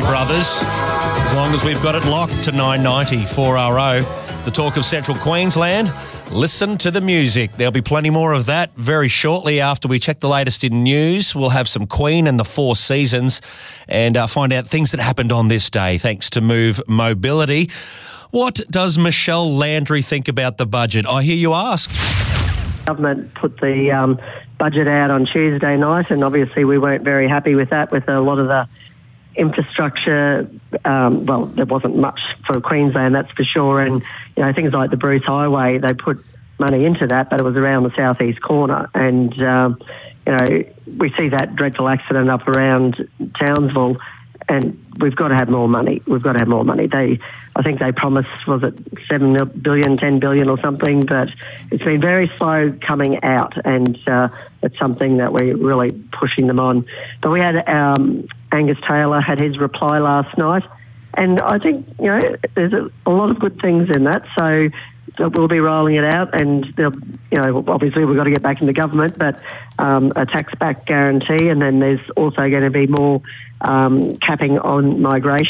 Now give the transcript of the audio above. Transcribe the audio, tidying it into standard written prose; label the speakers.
Speaker 1: Brothers. As long as we've got it locked to 990 4RO. It's the talk of Central Queensland. Listen to the music. There'll be plenty more of that very shortly after we check the latest in news. We'll have some Queen and the Four Seasons and find out things that happened on this day thanks to Move Mobility. What does Michelle Landry think about the budget? I hear you ask.
Speaker 2: Government put the budget out on Tuesday night, and obviously we weren't very happy with that, with a lot of the infrastructure. Well, there wasn't much for Queensland, that's for sure, and things like the Bruce Highway, they put money into that, but it was around the southeast corner, and we see that dreadful accident up around Townsville, and we've got to have more money. I think they promised, was it 7 billion, 10 billion or something, but it's been very slow coming out, and it's something that we're really pushing them on. But we had Angus Taylor had his reply last night, and I think, there's a lot of good things in that, so we'll be rolling it out, and obviously we've got to get back in the government, but a tax back guarantee, and then there's also going to be more capping on migration.